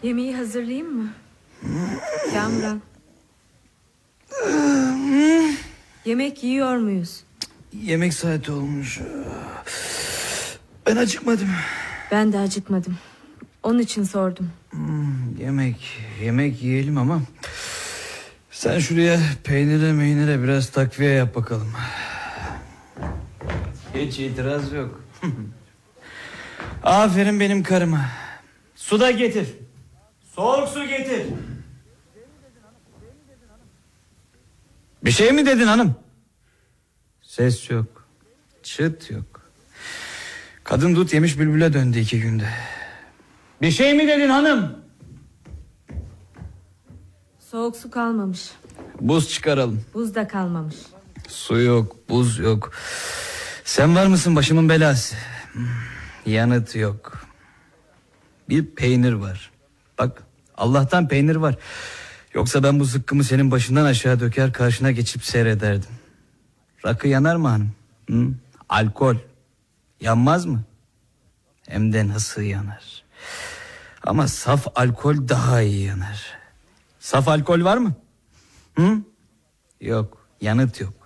Yemeği hazırlayayım mı? Kamran. Yemek yiyor muyuz? Yemek saati olmuş. Ben acıkmadım. Ben de acıkmadım. Onun için sordum. Yemek yiyelim ama sen şuraya peynire biraz takviye yap bakalım. Hiç itiraz yok. Aferin benim karıma. Su da getir. Soğuk su getir. Bir şey mi dedin hanım? Ses yok. Çıt yok. Kadın dut yemiş bülbüle döndü 2 günde. Bir şey mi dedin hanım? Soğuk su kalmamış. Buz çıkaralım. Buz da kalmamış. Su yok, buz yok. Sen var mısın başımın belası? Yanıt yok. Bir peynir var. Bak, Allah'tan peynir var. Yoksa ben bu zıkkımı senin başından aşağı döker, karşına geçip seyrederdim. Rakı yanar mı hanım? Alkol yanmaz mı? Hem de nasıl yanar. Ama saf alkol daha iyi yanar. Saf alkol var mı? Yok, yanıt yok.